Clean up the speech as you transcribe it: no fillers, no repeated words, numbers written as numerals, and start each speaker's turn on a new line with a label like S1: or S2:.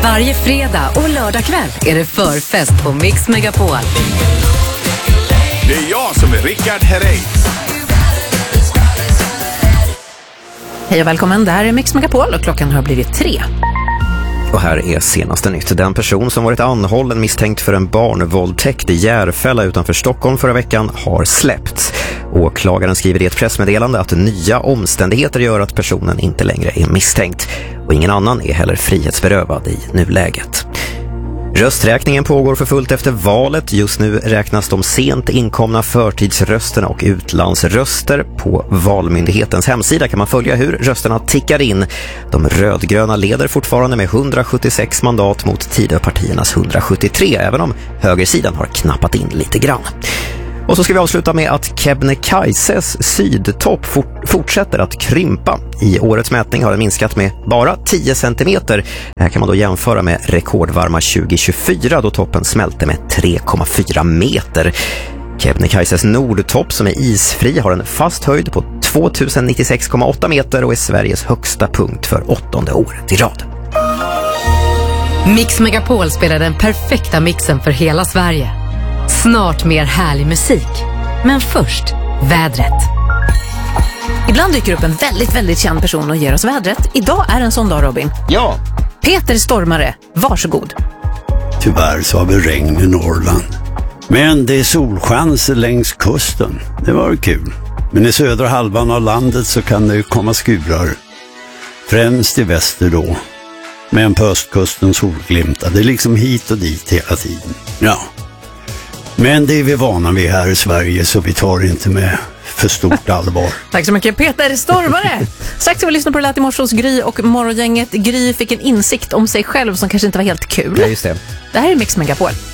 S1: Varje fredag och lördagkväll är det förfest på Mix Megapol.
S2: Det är jag som är Rickard Herrey.
S3: Hej och välkommen, det här är Mix Megapol och klockan har blivit 3.
S4: Och här är senaste nytt. Den person som varit anhållen misstänkt för en barnvåldtäkt i Järfälla utanför Stockholm förra veckan har släppts. Åklagaren skriver i ett pressmeddelande att nya omständigheter gör att personen inte längre är misstänkt. Och ingen annan är heller frihetsberövad i nuläget. Rösträkningen pågår för fullt efter valet. Just nu räknas de sent inkomna förtidsrösterna och utlandsröster. På Valmyndighetens hemsida kan man följa hur rösterna tickar in. De rödgröna leder fortfarande med 176 mandat mot Tidöpartiernas 173, även om högersidan har knappat in lite grann. Och så ska vi avsluta med att Kebnekaises sydtopp fortsätter att krympa. I årets mätning har den minskat med bara 10 centimeter. Det här kan man då jämföra med rekordvarma 2024 då toppen smälte med 3,4 meter. Kebnekaises nordtopp som är isfri har en fast höjd på 2096,8 meter och är Sveriges högsta punkt för 8:e året i rad.
S1: Mix Megapol spelar den perfekta mixen för hela Sverige. Snart mer härlig musik. Men först, vädret.
S3: Ibland dyker upp en väldigt känd person och ger oss vädret. Idag är en sån dag, Robin.
S4: Ja.
S3: Peter Stormare, varsågod.
S5: Tyvärr så har vi regn i Norrland. Men det är solchans längs kusten. Det var kul. Men i södra halvan av landet så kan det komma skurar. Främst i väster då. Men på östkusten solglimtar. Det är liksom hit och dit hela tiden. Ja. Men det är vi vana vid här i Sverige så vi tar det inte med för stort allvar.
S3: Tack så mycket, Peter Stormare. Strax ska vi lyssna på det lät i morse hos Gry och morgongänget. Gry fick en insikt om sig själv som kanske inte var helt kul.
S4: Ja, just det.
S3: Det här är Mix Megapol.